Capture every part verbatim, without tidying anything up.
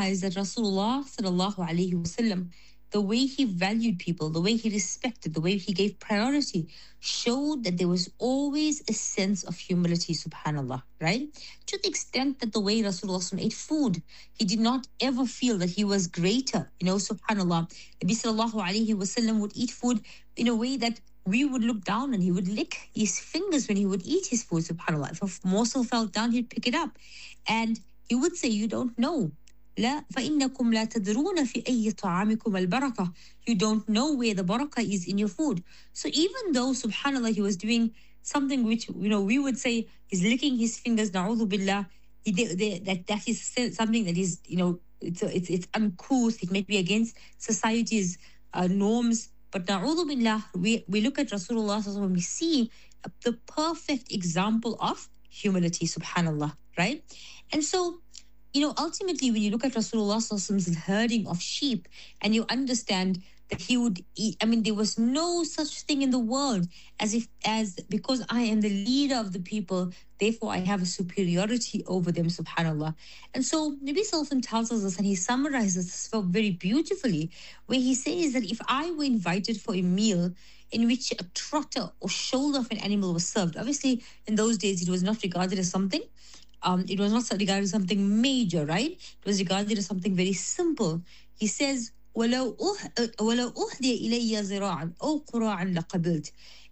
realize that Rasulullah sallallahu alaihi wasallam, the way he valued people, the way he respected, the way he gave priority, showed that there was always a sense of humility, subhanAllah, right? To the extent that the way Rasulullah ate food, he did not ever feel that he was greater, you know, subhanAllah. Nabi sallallahu alayhi wasallam would eat food in a way that we would look down, and he would lick his fingers when he would eat his food, subhanAllah. If a morsel fell down, he'd pick it up. And he would say, you don't know. لا فإنكم لا تدرون في أي طعامكم البركة. You don't know where the barakah is in your food. So even though, subhanAllah, he was doing something which, you know, we would say he's licking his fingers, na'udhu billah, he, they, they, that, that is something that is, you know, it's, it's, it's uncouth, it may be against society's uh, norms, but na'udhu billah, we, we look at Rasulullah, we see the perfect example of humility, subhanAllah, right? And so, you know, ultimately, when you look at Rasulullah's herding of sheep and you understand that he would eat, I mean, there was no such thing in the world as if, as because I am the leader of the people, therefore I have a superiority over them, subhanAllah. And so Nabi Sallallahu Alaihi Wasallam tells us this, and he summarizes this very beautifully, where he says that if I were invited for a meal in which a trotter or shoulder of an animal was served, obviously in those days it was not regarded as something Um, it was not regarded as something major, right? It was regarded as something very simple. He says, وَلَوْ أُهْدِيَ إِلَيَّ زِرَاعًا أَوْ قُرَاعًا لَقَبِلْتُ.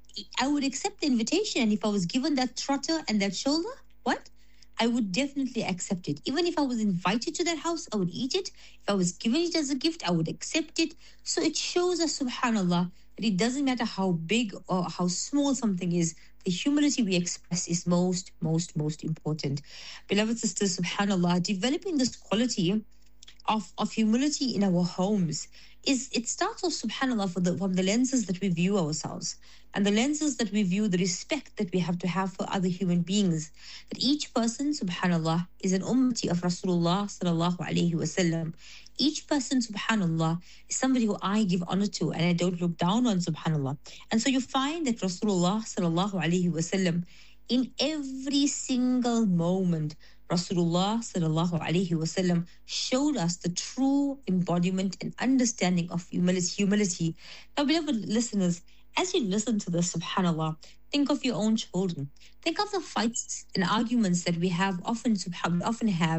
I would accept the invitation, and if I was given that trotter and that shoulder, what? I would definitely accept it. Even if I was invited to that house, I would eat it. If I was given it as a gift, I would accept it. So it shows us, subhanAllah, that it doesn't matter how big or how small something is, the humility we express is most, most, most important. Beloved sisters, subhanAllah, developing this quality of, of humility in our homes is, it starts off, subhanAllah, for the, from the lenses that we view ourselves and the lenses that we view the respect that we have to have for other human beings. That each person, subhanAllah, is an ummati of Rasulullah sallallahu alayhi wasallam. Each person, subhanAllah, is somebody who I give honor to and I don't look down on, subhanAllah. And so you find that Rasulullah sallallahu alayhi wasallam, in every single moment, Rasulullah sallallahu alayhi wasallam showed us the true embodiment and understanding of humility. humility. Now, beloved listeners, as you listen to this, subhanAllah, think of your own children. Think of the fights and arguments that we have often, subhan- often have.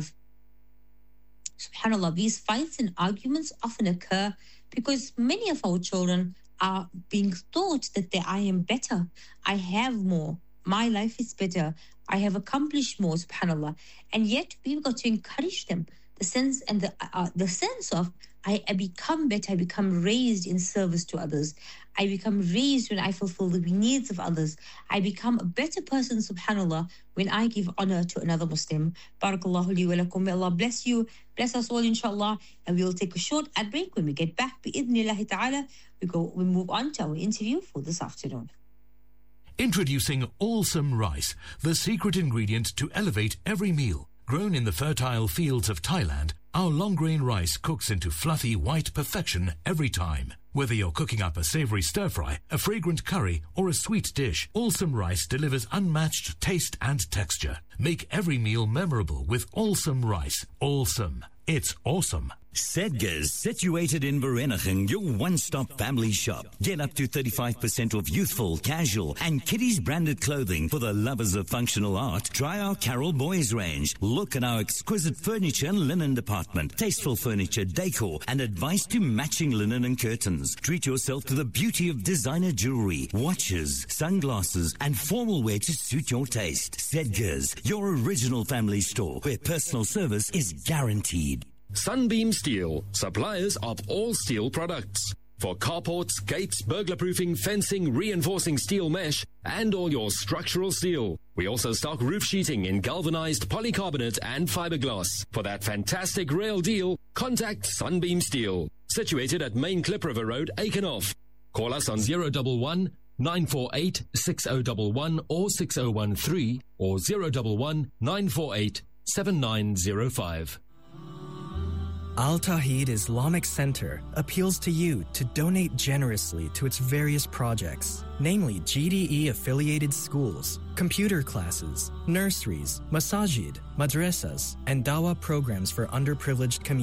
SubhanAllah, these fights and arguments often occur because many of our children are being taught that they, I am better, I have more, my life is better, I have accomplished more, subhanAllah. And yet we've got to encourage them, the sense and the uh, the sense of I, I become better, I become raised in service to others. I become raised when I fulfill the needs of others. I become a better person, subhanAllah, when I give honor to another Muslim. Barakallahu li wa lakum. May Allah bless you, bless us all, inshallah. And we'll take a short ad break. When we get back, bi-idhnillahi ta'ala, we go, we move on to our interview for this afternoon. Introducing Awesome Rice, the secret ingredient to elevate every meal. Grown in the fertile fields of Thailand, our long-grain rice cooks into fluffy white perfection every time. Whether you're cooking up a savory stir-fry, a fragrant curry, or a sweet dish, Awesome Rice delivers unmatched taste and texture. Make every meal memorable with Awesome Rice. Awesome. It's awesome. Sedgers, situated in Vereeniging, your one-stop family shop. Get up to thirty-five percent off youthful, casual, and kiddies branded clothing for the lovers of functional art. Try our Carol Boys range. Look at our exquisite furniture and linen department. Tasteful furniture, decor, and advice to matching linen and curtains. Treat yourself to the beauty of designer jewelry, watches, sunglasses, and formal wear to suit your taste. Sedgers, your original family store where personal service is guaranteed. Sunbeam Steel, suppliers of all steel products. For carports, gates, burglar-proofing, fencing, reinforcing steel mesh, and all your structural steel. We also stock roof sheeting in galvanized polycarbonate and fiberglass. For that fantastic rail deal, contact Sunbeam Steel. Situated at Main Clip River Road, Aikenhoff. Call us on zero one one, nine four eight, six zero one one or six zero one three or zero one one, nine four eight, seven nine zero five. Al Tawheed Islamic Center appeals to you to donate generously to its various projects, namely G D E-affiliated schools, computer classes, nurseries, masajid, madrasas, and dawah programs for underprivileged communities.